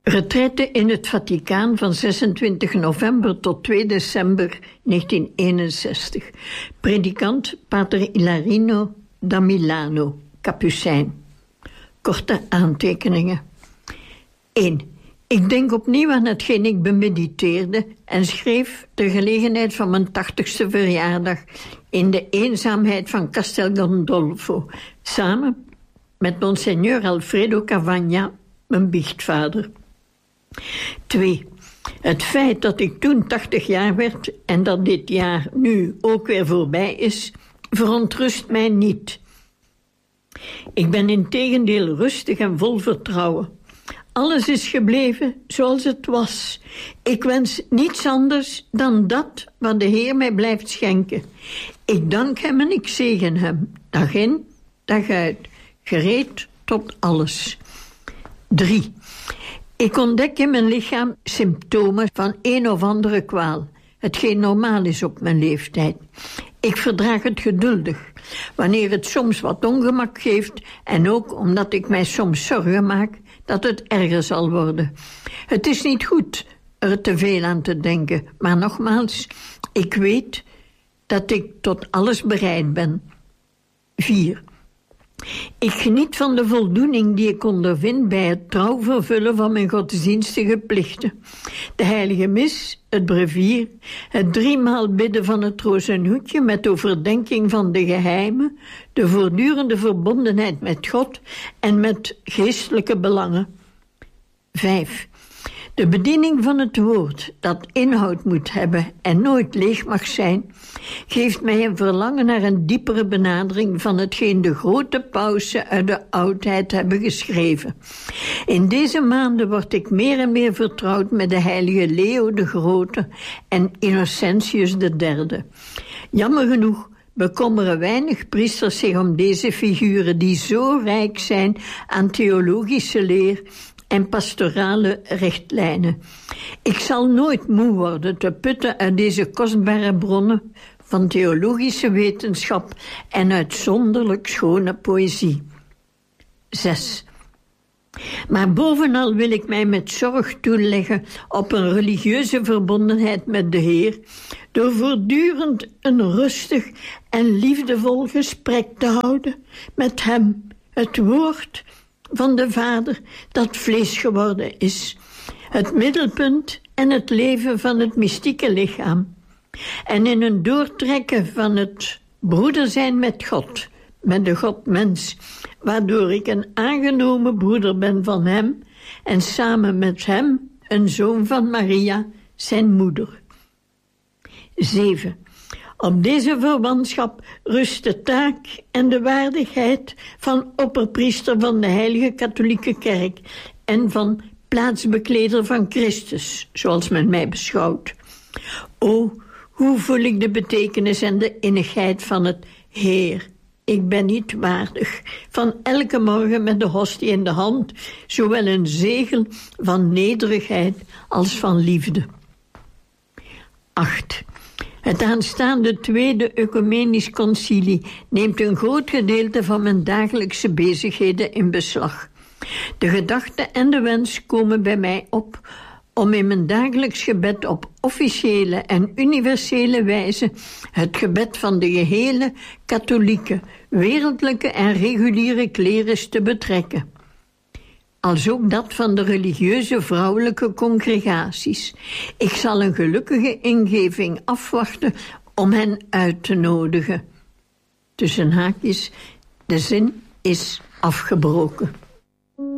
Retraite in het Vaticaan van 26 november tot 2 december 1961. Predikant Pater Ilarino da Milano, Capucijn. Korte aantekeningen. 1. Ik denk opnieuw aan hetgeen ik bemediteerde en schreef ter gelegenheid van mijn 80ste verjaardag in de eenzaamheid van Castel Gandolfo, samen met Monseigneur Alfredo Cavagna, mijn biechtvader. 2. Het feit dat ik toen 80 jaar werd en dat dit jaar nu ook weer voorbij is, verontrust mij niet. Ik ben integendeel rustig en vol vertrouwen. Alles is gebleven zoals het was. Ik wens niets anders dan dat wat de Heer mij blijft schenken. Ik dank hem en ik zegen hem, dag in, dag uit, gereed tot alles. 3. Ik ontdek in mijn lichaam symptomen van een of andere kwaal, hetgeen normaal is op mijn leeftijd. Ik verdraag het geduldig, wanneer het soms wat ongemak geeft en ook omdat ik mij soms zorgen maak dat het erger zal worden. Het is niet goed er te veel aan te denken, maar nogmaals, ik weet dat ik tot alles bereid ben. 4. Ik geniet van de voldoening die ik ondervind bij het trouw vervullen van mijn godsdienstige plichten. De heilige mis, het brevier, het 3-maal bidden van het rozenhoedje met overdenking van de geheimen, de voortdurende verbondenheid met God en met geestelijke belangen. 5. De bediening van het woord, dat inhoud moet hebben en nooit leeg mag zijn, geeft mij een verlangen naar een diepere benadering van hetgeen de grote pausen uit de oudheid hebben geschreven. In deze maanden word ik meer en meer vertrouwd met de heilige Leo de Grote en Innocentius III. Jammer genoeg bekommeren weinig priesters zich om deze figuren die zo rijk zijn aan theologische leer en pastorale richtlijnen. Ik zal nooit moe worden te putten uit deze kostbare bronnen van theologische wetenschap en uitzonderlijk schone poëzie. 6. Maar bovenal wil ik mij met zorg toeleggen op een religieuze verbondenheid met de Heer, door voortdurend een rustig en liefdevol gesprek te houden met Hem, het woord van de Vader dat vlees geworden is, het middelpunt en het leven van het mystieke lichaam, en in een doortrekken van het broeder zijn met God, met de God-mens, waardoor ik een aangenomen broeder ben van Hem en samen met Hem een zoon van Maria, zijn moeder. 7. Op deze verwantschap rust de taak en de waardigheid van opperpriester van de Heilige Katholieke Kerk en van plaatsbekleder van Christus, zoals men mij beschouwt. O, hoe voel ik de betekenis en de innigheid van het Heer. Ik ben niet waardig, van elke morgen met de hostie in de hand, zowel een zegel van nederigheid als van liefde. 8. Het aanstaande Tweede Ecumenisch Concilie neemt een groot gedeelte van mijn dagelijkse bezigheden in beslag. De gedachte en de wens komen bij mij op om in mijn dagelijks gebed op officiële en universele wijze het gebed van de gehele katholieke, wereldlijke en reguliere klerus te betrekken. Als ook dat van de religieuze vrouwelijke congregaties. Ik zal een gelukkige ingeving afwachten om hen uit te nodigen. Tussen haakjes, de zin is afgebroken.